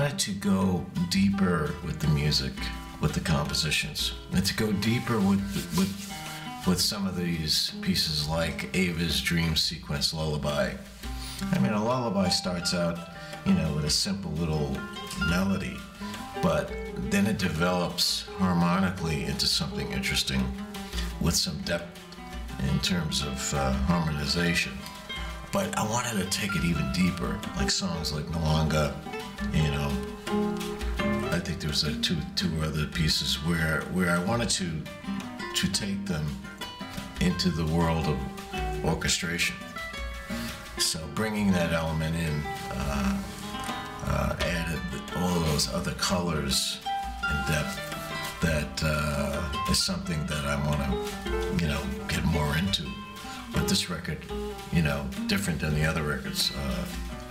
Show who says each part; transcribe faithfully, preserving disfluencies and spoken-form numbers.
Speaker 1: wanted to go deeper with the music, with the compositions, and to go deeper with with with some of these pieces like Ava's Dream Sequence Lullaby. I mean, a lullaby starts out, you know, with a simple little melody, but then it develops harmonically into something interesting with some depth in terms of uh, harmonization. But I wanted to take it even deeper, like songs like Nwanga, you know. I think there was uh, two two other pieces where where I wanted to to take them into the world of orchestration. So bringing that element in uh, uh, added all of those other colors and depth that uh, is something that I want to, you know, get more into. But this record, you know, different than the other records, uh,